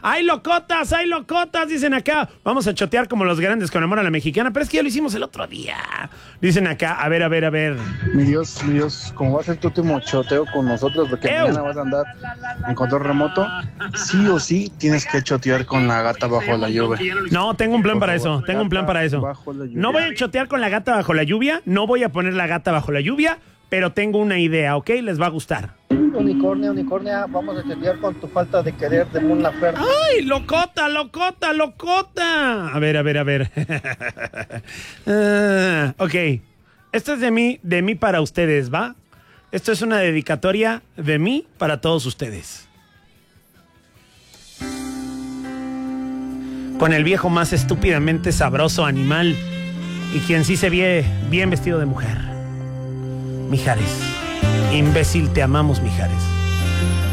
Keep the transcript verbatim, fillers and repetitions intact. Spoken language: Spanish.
¡Ay, locotas! ¡Ay, locotas! Dicen acá. Vamos a chotear como los grandes con amor a la mexicana. Pero es que ya lo hicimos el otro día. Dicen acá. A ver, a ver, a ver. Mi Dios, mi Dios, ¿cómo va a ser tu último choteo con nosotros? Porque ¡Ew! mañana vas a andar en control remoto. Sí o sí tienes que chotear con la gata bajo la lluvia. No, tengo un plan Por para favor, eso. Tengo un plan gata para eso. bajo la lluvia. No voy a chotear con la gata bajo la lluvia. No voy a poner la gata bajo la lluvia. Pero tengo una idea, ¿ok? Les va a gustar. Unicornia, unicornia, vamos a chatear con tu falta de querer de Mon Laferte. ¡Ay, locota, locota, locota! A ver, a ver, a ver. uh, ok. Esto es de mí, de mí para ustedes, ¿va? Esto es una dedicatoria de mí para todos ustedes. Con el viejo más estúpidamente sabroso animal y quien sí se ve bien vestido de mujer. Mijares. Imbécil, te amamos, Mijares.